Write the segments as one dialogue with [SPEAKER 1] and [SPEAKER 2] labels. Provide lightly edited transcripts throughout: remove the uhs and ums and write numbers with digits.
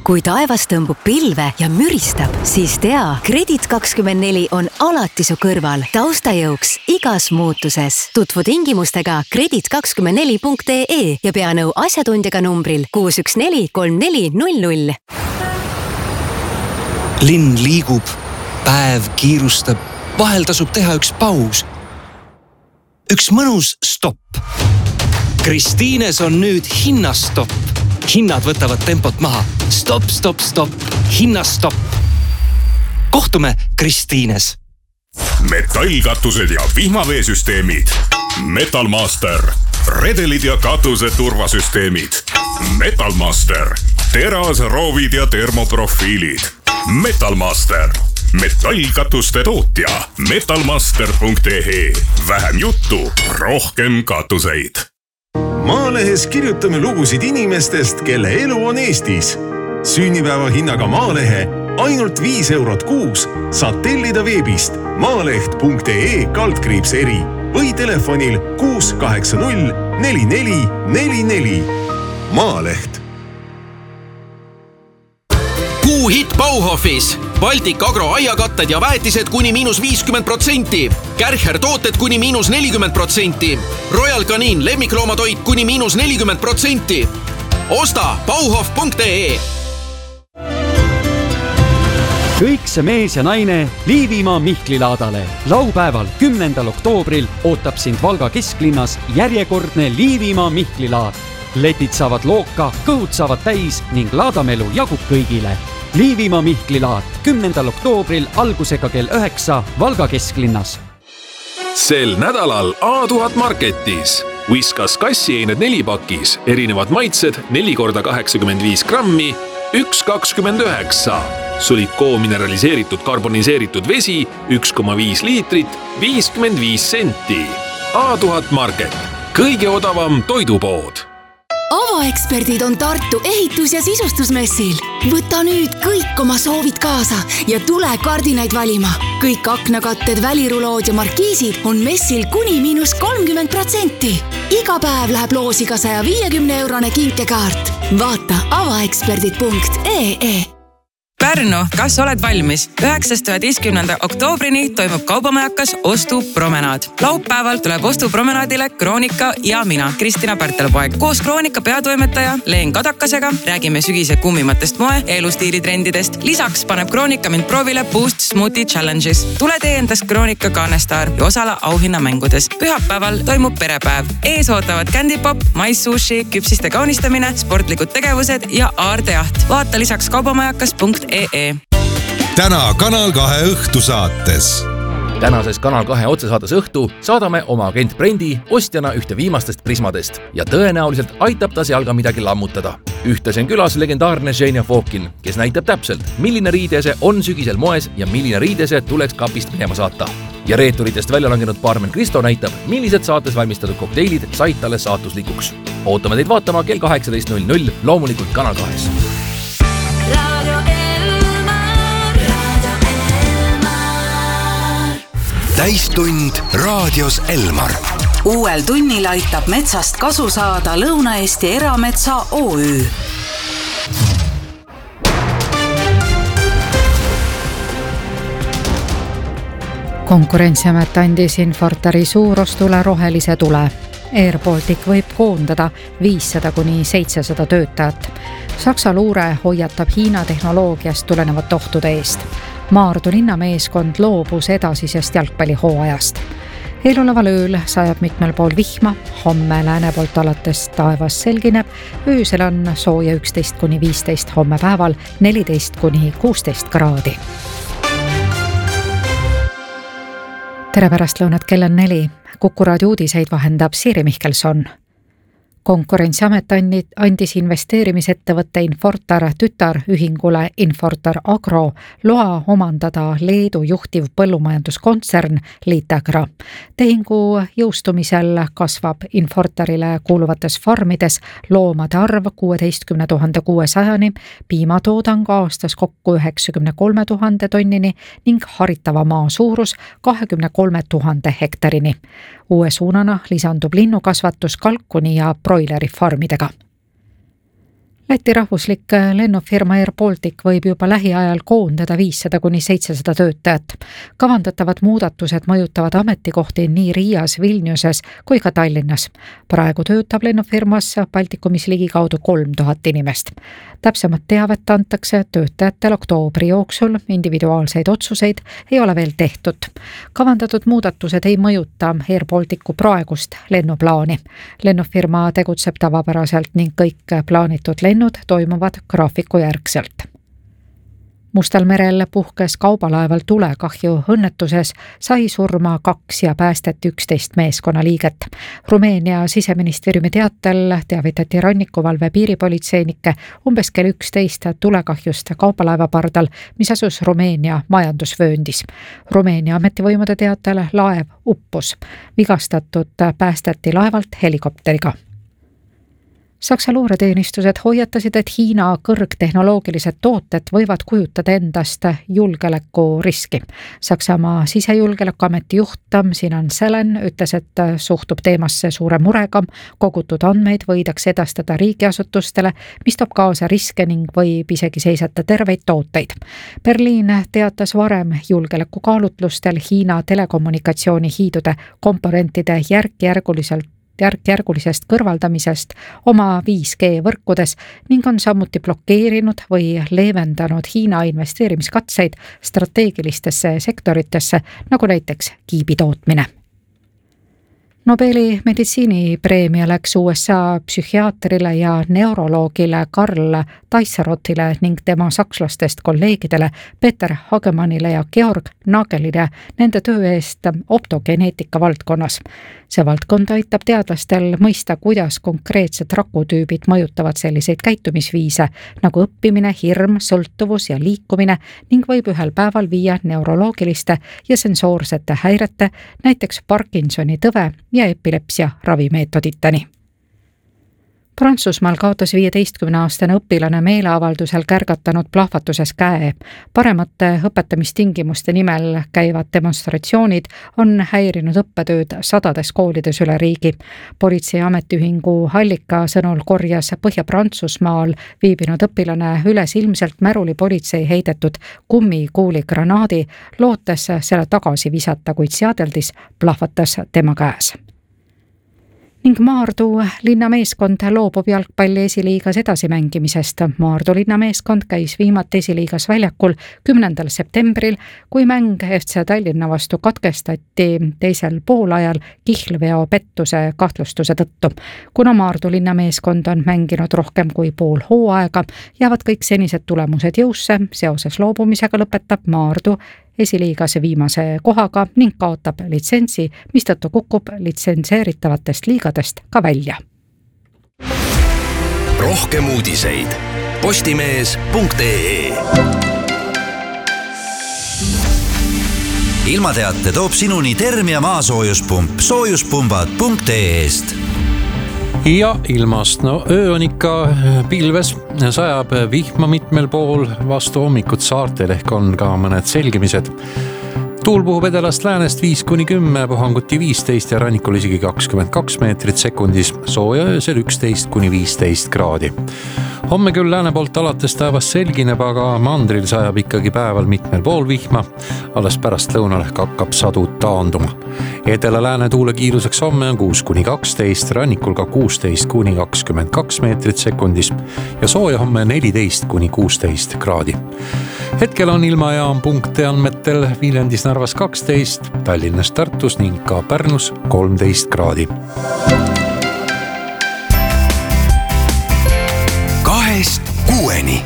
[SPEAKER 1] Kui taevas tõmbub pilve ja müristab, siis tea, Kredit24 on alati su kõrval, taustajõuks igas muutuses. Tutvu tingimustega kredit24.ee ja pea nõu asjatundjaga numbril 6143400.
[SPEAKER 2] Linn liigub, päev kiirustab, vahel tasub teha üks paus. Üks mõnus stopp. Kristiines on nüüd hinnastopp. Hinnad võtavad tempot maha. Stopp, stopp, stopp. Hinnastopp. Kohtume Kristiines.
[SPEAKER 3] Metallkatused ja vihmaveesüsteemid. Metalmaster. Redelid ja katuse turvasüsteemid. Metalmaster. Teras, roovid ja termoprofiilid. Metalmaster. Metallkatuste tootja. Metalmaster.ee. Vähem juttu, rohkem katuseid.
[SPEAKER 4] Maalehes kirjutame lugusid inimestest, kelle elu on Eestis. Sünnipäeva hinnaga Maalehe ainult 5 eurot kuus saad tellida veebist maaleht.ee/eri või telefonil 680 4444. Maaleht.
[SPEAKER 5] Kuuhitt Bauhofis. Baltic Agro aiakatted ja väetised kuni -50%. Kärcher tooted kuni -40%. Royal Canin lemmikloomatoit kuni -40%. Osta bauhof.ee.
[SPEAKER 6] Kõik see mees ja naine Liivimaa Mihklilaadale. Laupäeval 10. oktoobril ootab sind Valga kesklinnas järjekordne Liivimaa Mihklilaad. Letid saavad looka, kõhud saavad täis ning laadamelu jagub kõigile. Liivimaa Mihklilaad 10. oktoobril algusega kell 9 Valga kesklinnas.
[SPEAKER 7] Sel nädalal A1000 Marketis. Whiskas kassieined 4 pakis, erinevad maitsed 4x85 grammi, 1,29. Sulikoo mineraliseeritud karboniseeritud vesi 1,5 liitrit, 55 senti. A1000 Market. Kõige odavam toidupood.
[SPEAKER 8] Avaeksperdid on Tartu ehitus- ja sisustusmessil. Võta nüüd kõik oma soovid kaasa ja tule kardinaid valima. Kõik aknakatted, välirulood ja markiisid on messil kuni -30%. Iga päev läheb loosi ka 150-eurone kinkekaart. Vaata avaeksperdid.ee.
[SPEAKER 9] Pärnu, kas oled valmis? 9.–11. oktoobrini toimub kaubamajakas Ostupromenaad. Laupäeval tuleb Ostupromenaadile Kroonika ja mina, Kristina Pärtelpoeg. Koos Kroonika peatoimetaja Leen Kadakasega räägime sügise kummimatest moe- ja elustiilitrendidest. Lisaks paneb Kroonika mind proovile Boost Smoothie Challenge'is. Tule tee endast Kroonika kaanestaar ja osala auhinnamängudes. Pühapäeval toimub perepäev. Ees ootavad Candy Pop, maissushi, küpsiste kaunistamine, sportlikud tegevused ja aardejaht. Vaata lisaks kaubamajakas.ee.
[SPEAKER 10] Täna Kanal 2 õhtusaates.
[SPEAKER 11] Tänases Kanal 2 otsesaates Õhtu saadame oma agent Brendi ostjana ühte viimastest prismadest ja tõenäoliselt aitab ta seal ka midagi lammutada. Ühtlasi on külas legendaarne Ženja Fokin, kes näitab täpselt, milline riidese on sügisel moes ja milline riidese tuleks kapist minema saata. Ja reeturitest välja langenud baarmen Kristo näitab, millised saates valmistatud kokteilid said talle saatuslikuks. Ootame teid vaatama kell 18.00 loomulikult Kanal 2.
[SPEAKER 10] Täistund raadios Elmar.
[SPEAKER 1] Uuel tunnil aitab metsast kasu saada Lõuna-Eesti Erametsa OÜ.
[SPEAKER 12] Konkurentsiamet andis Infortari suurostule rohelise tule. Air Baltic võib koondada 500–700 töötajat. Saksa luure hoiatab Hiina tehnoloogiast tulenevat ohtude eest. Maardu linnameeskond loobus edasisest jalgpallihooajast. Eeloleval ööl sajab mitmel pool vihma, homme lääne poolt alates taevas selgineb, öösel on sooja 11–15, homme päeval 14–16 kraadi. Tere pärastlõunat, kell on 4. Kuku raadio uudiseid vahendab Siiri Mihkelson. Konkurentsiamet andis investeerimisettevõtte Infortar tütarühingule Infortar Agro loa omandada Leedu juhtiv põllumajanduskontsern Litegra. Tehingu jõustumisel kasvab Infortarile kuuluvates farmides loomade arv 16 600-ni, piimatoodang aastas kokku 93 000 tonnini ning haritava maa suurus 23 000 hektarini. Uue suunana lisandub linnukasvatus kalkuni ja broileri farmidega. Läti rahvuslik lennufirma Air Baltic võib juba lähiajal koondada 500–700 töötajat. Kavandatavad muudatused mõjutavad ametikohti nii Riias, Vilniuses kui ka Tallinnas. Praegu töötab lennufirmas Baltikumis ligikaudu 3000 inimest. Täpsemat teavet antakse töötajatel oktoobri jooksul, individuaalseid otsuseid ei ole veel tehtud. Kavandatud muudatused ei mõjuta Air Balticu praegust lennuplaani. Lennufirma tegutseb tavapäraselt ning kõik plaanitud lennud toimuvad graafiku järgselt. Mustal merel puhkes kaubalaeval tulekahju õnnetuses, sai surma 2 ja päästeti 11 meeskonnaliiget. Rumeenia siseministeeriumi teatel teavitati rannikuvalve piiripolitseinikke umbes kell 11 tulekahjust kaubalaeva pardal, mis asus Rumeenia majandusvööndis. Rumeenia ametivõimude teatel laev uppus. Vigastatud päästeti laevalt helikopteriga. Saksa luureteenistused hoiatasid, et Hiina kõrgtehnoloogilised tooted võivad kujutada endast julgeolekuriski. Saksamaa sisejulgeolekuameti juht Sinan Selen ütles, et suhtub teemasse suure murega. Kogutud andmeid võidakse edastada riigiasutustele, mis toob kaasa riske ning võib isegi seisata terveid tooteid. Berliin teatas varem julgeolekukaalutlustel Hiina telekommunikatsioonihiidude komponentide järkjärgulisest kõrvaldamisest oma 5G võrkudes ning on samuti blokeerinud või leevendanud Hiina investeerimiskatseid strateegilistesse sektoritesse, nagu näiteks kiibitootmine. Nobeli meditsiinipreemia läks USA psühhiaatrile ja neuroloogile Karl Taissarotile ning tema sakslastest kolleegidele Peter Hagemannile ja Georg Nagelile nende töö eest optogeneetika valdkonnas. See valdkond aitab teadlastel mõista, kuidas konkreetsed rakutüübid mõjutavad selliseid käitumisviise nagu õppimine, hirm, sõltuvus ja liikumine ning võib ühel päeval viia neuroloogiliste ja sensoorsete häirete, näiteks Parkinsoni tõve ja epilepsia ravimeetoditeni. Prantsusmaal kaotas 15-aastane õpilane meeleavaldusel kärgatanud plahvatuses käe. Paremate õpetamistingimuste nimel käivad demonstratsioonid on häirinud õppetööd sadades koolides üle riigi. Politsei ametiühingu Allika sõnul korjas Põhja-Prantsusmaal viibinud õpilane üles ilmselt märuli politsei heidetud kummikuuligranaadi, lootes selle tagasi visata, kuid seadeldis plahvatas tema käes. Ning Maardu linnameeskond loobub jalgpalli esiliigas edasimängimisest. Maardu linnameeskond käis viimati esiliigas väljakul 10. septembril, kui mäng FC Tallinna vastu katkestati teisel poolajal kihlveo pettuse kahtlustuse tõttu. Kuna Maardu linnameeskond on mänginud rohkem kui pool hooaega, jäävad kõik senised tulemused jõusse. Seoses loobumisega lõpetab Maardu esiliigas viimase kohaga ning kaotab litsentsi, mistõttu kukub litsenseeritavatest liigadest ka välja.
[SPEAKER 10] Rohkem uudiseid postimees.ee. Ilmateate toob sinuni Termia maasoojuspump soojuspumbad.ee-st.
[SPEAKER 13] Ja ilmast, öö on ikka pilves, sajab vihma mitmel pool, vastu hommikut saartel ehk on ka mõned selgimised. Tuul puhub edelast läänest 5–10, puhanguti 15 ja rannikul isegi 22 meetrit sekundis, sooja öösel 11–15 kraadi. Homme küll lääne poolt alates taevas selgineb, aga mandril sajab ikkagi päeval mitmel pool vihma, alles pärast lõunal ehk hakkab sadu taanduma. Edela-lääne tuule kiiruseks homme on 6–12, rannikul ka 16–22 meetrit sekundis ja sooja homme 14–16 kraadi. Hetkel on ilmajaam punkte andmetel Viljandis, Narvas 12, Tallinnas, Tartus ning ka Pärnus 13 kraadi.
[SPEAKER 10] 2–6.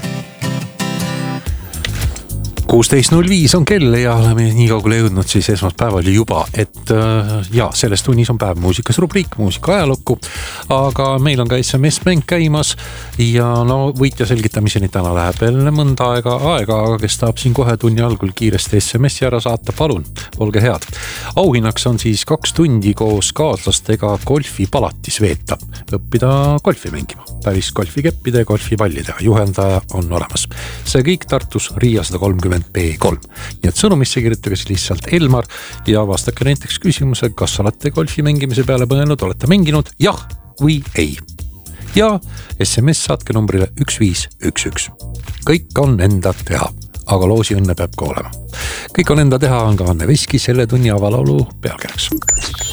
[SPEAKER 13] 16.05 on kell ja oleme nii kaugele jõudnud siis esmaspäeval juba, et selles tunnis on päev muusikas rubriik, muusika ajalukku, aga meil on ka SMS-mäng käimas ja võitja selgitamiseni täna läheb veel mõnda aega, aga kes tahab siin kohe tunni algul kiiresti SMS-i ära saata, palun, olge head. Auhinnaks on siis 2 tundi koos kaaslastega golfipalatis veeta, õppida golfi mängima, päris golfikeppide ja golfipallidega, juhendaja on olemas. See kõik Tartus Riia 130 B3. Nii et sõnumisse kirjutage siis lihtsalt Elmar ja vastake näiteks küsimuse, kas olete golfi mängimise peale mõelnud, olete mänginud jah või ei. ja SMS saatke numbrile 1511. Kõik on enda teha, aga loosi õnne peab ka olema. Kõik on enda teha on ka Anne Veski selle tunni avalaulu pealkirjaks.